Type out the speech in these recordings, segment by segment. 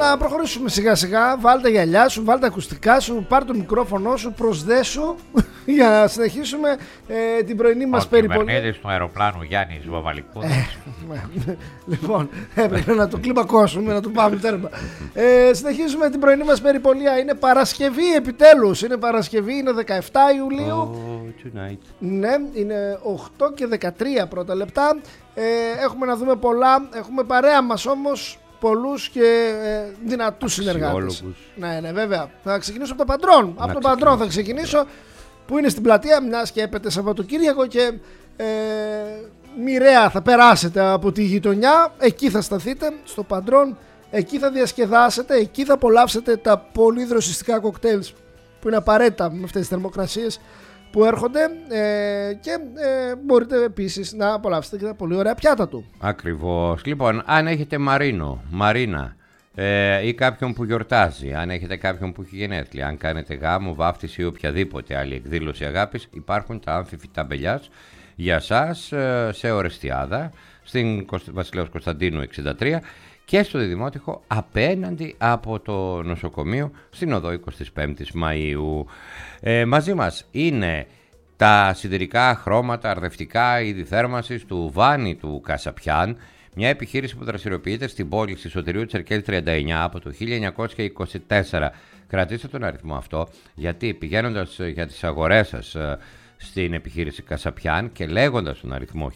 να προχωρήσουμε σιγά σιγά. Βάλ τα γυαλιά σου, βάλ τα ακουστικά σου, πάρ το μικρόφωνο σου, προσδέσου για να συνεχίσουμε την πρωινή μας περιπολία. Ο κυβερνήτης του αεροπλάνου Γιάννης Βαβαλικούδης. Λοιπόν, έπρεπε να το κλιμακώσουμε, να το πάμε τέρμα. Συνεχίζουμε την πρωινή μας περιπολία. Είναι Παρασκευή επιτέλους. Είναι Παρασκευή, είναι 17 Ιουλίου. Ναι, είναι 8 και 13 πρώτα λεπτά. Έχουμε να δούμε πολλά. Έχουμε παρέα μας όμως πολλούς και δυνατούς συνεργάτες. Ναι, βέβαια. Θα ξεκινήσω από το Παντρόν. Από το Παντρόν θα ξεκινήσω, που είναι στην πλατεία, μιας και έπεται Σαββατοκύριακο και μοιραία θα περάσετε από τη γειτονιά. Εκεί θα σταθείτε, στο Παντρόν. Εκεί θα διασκεδάσετε, εκεί θα απολαύσετε τα πολύ δροσιστικά κοκτέιλς που είναι απαραίτητα με αυτές τις θερμοκρασίες που έρχονται, και μπορείτε επίσης να απολαύσετε και τα πολύ ωραία πιάτα του. Ακριβώς. Λοιπόν, αν έχετε Μαρίνα ή κάποιον που γιορτάζει, αν έχετε κάποιον που έχει γενέθλια, αν κάνετε γάμο, βάφτιση ή οποιαδήποτε άλλη εκδήλωση αγάπης, υπάρχουν τα άνθη ταμπελιάς για σας σε Ορεστιάδα, στην Βασιλέως Κωνσταντίνου 63 και στο Διδημότυχο απέναντι από το νοσοκομείο στην οδό 25ης Μαΐου. Μαζί μας είναι τα σιδηρικά χρώματα αρδευτικά είδη θέρμανσης του Βάνη του Κασαπιάν, μια επιχείρηση που δραστηριοποιείται στην πόλη στη Σωτηρίου Τσερκέλη 39 από το 1924. Κρατήστε τον αριθμό αυτό, γιατί πηγαίνοντας για τις αγορές σας στην επιχείρηση Κασαπιάν και λέγοντας τον αριθμό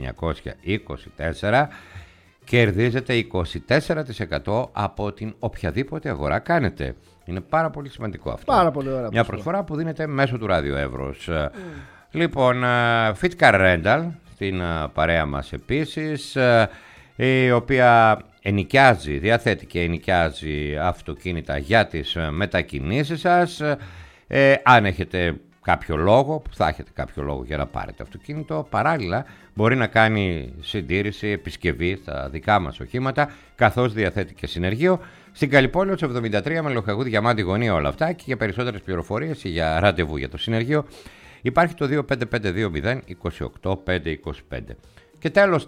1924, κερδίζετε 24% από την οποιαδήποτε αγορά κάνετε. Είναι πάρα πολύ σημαντικό αυτό. Πάρα πολύ ωραία. Μια προσφορά που δίνεται μέσω του Ράδιο Εύρος. Λοιπόν, Fitcar Rental, την παρέα μας επίσης, η οποία διαθέτει και ενοικιάζει αυτοκίνητα για τις μετακινήσεις σας. Αν έχετε κάποιο λόγο, που θα έχετε κάποιο λόγο για να πάρετε αυτοκίνητο, παράλληλα μπορεί να κάνει συντήρηση, επισκευή στα δικά μας οχήματα, καθώς διαθέτει και συνεργείο στην Καλυπόλαιο 73 με Λοχαγού Διαμάντη γωνία, όλα αυτά. Και για περισσότερες πληροφορίες ή για ραντεβού για το συνεργείο υπάρχει το 25520 28525. Και τέλος,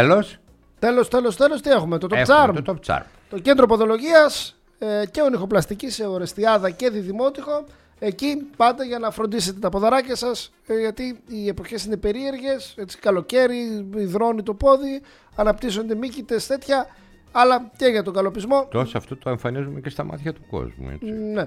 τι έχουμε? Το Top Charm. Το κέντρο ποδολογίας και ονυχοπλαστική σε Ορεστιάδα και Διδημότυχο. Εκεί πάτε για να φροντίσετε τα ποδαράκια σας, γιατί οι εποχές είναι περίεργες, έτσι, καλοκαίρι, υδρώνει το πόδι, αναπτύσσονται μύκητες τέτοια, αλλά και για τον καλοπισμό. Τόσο αυτό το εμφανίζουμε και στα μάτια του κόσμου, έτσι. Ναι.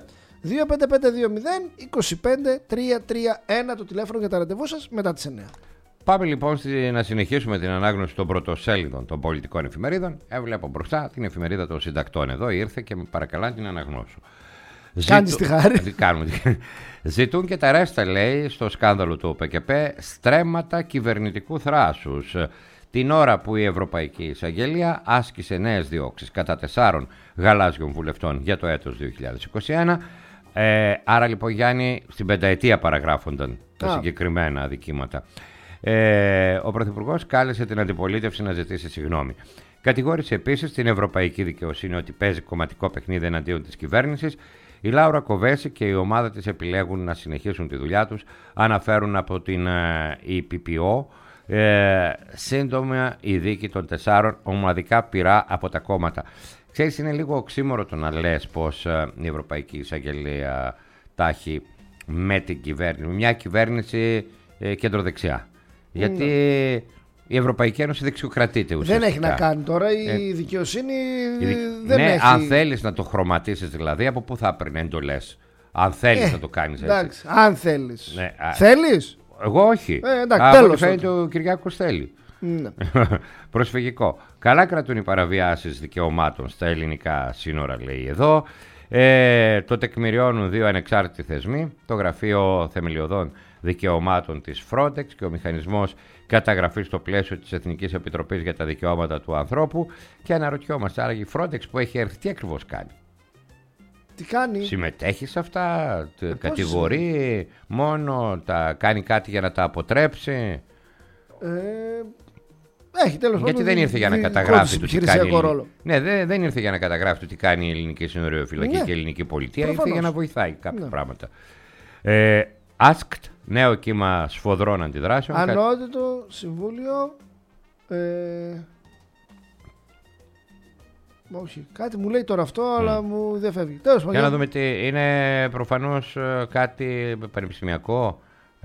25520-25331 το τηλέφωνο για τα ραντεβού σας μετά τις 9. Πάμε λοιπόν να συνεχίσουμε την ανάγνωση των πρωτοσέλιδων των πολιτικών εφημερίδων. Έβλεπω μπροστά την εφημερίδα των συντακτών εδώ, ήρθε και με παρακαλά την αναγνώσω. Κάνεις τη χάρη. Ζητούν και τα ρέστα, λέει, στο σκάνδαλο του ΟΠΚΠ στρέμματα κυβερνητικού θράσους. Την ώρα που η Ευρωπαϊκή Εισαγγελία άσκησε νέες διώξεις κατά 4 γαλάζιων βουλευτών για το έτος 2021. Άρα λοιπόν, Γιάννη, στην πενταετία παραγράφονταν τα συγκεκριμένα αδικήματα. Ο Πρωθυπουργός κάλεσε την αντιπολίτευση να ζητήσει συγγνώμη. Κατηγόρησε επίσης την Ευρωπαϊκή Δικαιοσύνη ότι παίζει κομματικό παιχνίδι εναντίον της κυβέρνησης. Η Λάουρα Κοβέση και η ομάδα της επιλέγουν να συνεχίσουν τη δουλειά τους, αναφέρουν από την ΕΠΠΟ. Σύντομα η δίκη των 4 ομαδικά πειρά από τα κόμματα. Ξέρεις, είναι λίγο οξύμορο το να λες πως η Ευρωπαϊκή Εισαγγελία τάχει με την κυβέρνηση, μια κυβέρνηση κεντροδεξιά. Γιατί η Ευρωπαϊκή Ένωση δεξιοκρατείται ουσιαστικά. Δεν έχει να κάνει τώρα η δικαιοσύνη. Δεν έχει. Αν θέλεις να το χρωματίσεις, δηλαδή, από πού θα έπαιρνε εντολές? Αν θέλεις να το κάνεις έτσι. Εντάξει, αν θέλεις. Ναι, θέλεις? Εγώ όχι. Εντάξει, τέλος. Φαίνεται ο Κυριάκος θέλει. Ναι. Προσφυγικό. Καλά κρατούν οι παραβιάσεις δικαιωμάτων στα ελληνικά σύνορα, λέει εδώ. Το τεκμηριώνουν 2 ανεξάρτητοι θεσμοί, το Γραφείο Θεμελιωδών Δικαιωμάτων της Frontex και ο Μηχανισμός Καταγραφής στο πλαίσιο της Εθνικής Επιτροπής για τα Δικαιώματα του Ανθρώπου. Και αναρωτιόμαστε, άραγε η Frontex που έχει έρθει, τι ακριβώς κάνει? Τι κάνει? Συμμετέχει σε αυτά, κατηγορεί μόνο, κάνει κάτι για να τα αποτρέψει? Έχει, τέλος πάντων. Γιατί δεν ήρθε για να καταγράφει το τι κάνει. Ναι, δεν ήρθε για να καταγράφει το τι κάνει η ελληνική συνοριοφυλακή και η ελληνική πολιτεία. Προφανώς. Ήρθε για να βοηθάει κάποια πράγματα. Άσκτ, νέο κύμα σφοδρών αντιδράσεων. Ανώτατο Συμβούλιο. Όχι, κάτι μου λέει τώρα αυτό, αλλά μου δεν φεύγει. Τέλος πάντων. Για να δούμε τι. Είναι προφανώς κάτι πανεπιστημιακό.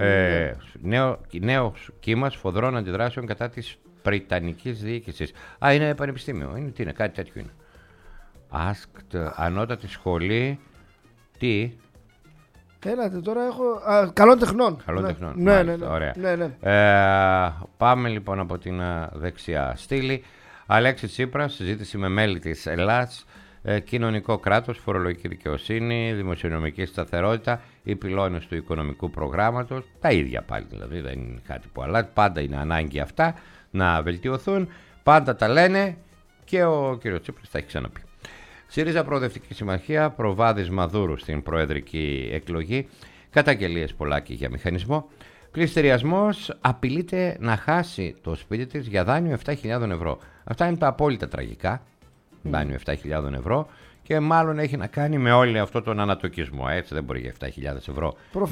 Νέο κύμα σφοδρών αντιδράσεων κατά της Βρετανικής διοίκησης. Είναι πανεπιστήμιο. Τι είναι, κάτι τέτοιο είναι. Asked, ανώτατη σχολή. Τι. Έλατε, τώρα έχω. Καλών τεχνών. Καλών τεχνών. Ναι. Ωραία. Ναι. Πάμε λοιπόν από την δεξιά στήλη. Αλέξης Τσίπρας, συζήτηση με μέλη της Ελλάδας, κοινωνικό κράτος, φορολογική δικαιοσύνη, δημοσιονομική σταθερότητα, οι πυλώνες του οικονομικού προγράμματος, τα ίδια πάλι δηλαδή, δεν είναι κάτι που αλλάζει, πάντα είναι ανάγκη αυτά να βελτιωθούν, πάντα τα λένε και ο κ. Τσίπρας τα έχει ξαναπεί. ΣΥΡΙΖΑ Προοδευτική Συμμαχία, προβάδισμα Δούρου στην προεδρική εκλογή, καταγγελίες Πολάκη για μηχανισμό. Πληστηριασμός, απειλείται να χάσει το σπίτι της για δάνειο 7.000 ευρώ. Αυτά είναι τα απόλυτα τραγικά. Δάνειο 7.000 ευρώ και μάλλον έχει να κάνει με όλο αυτό τον ανατοκισμό. Έτσι δεν μπορεί για 7.000 ευρώ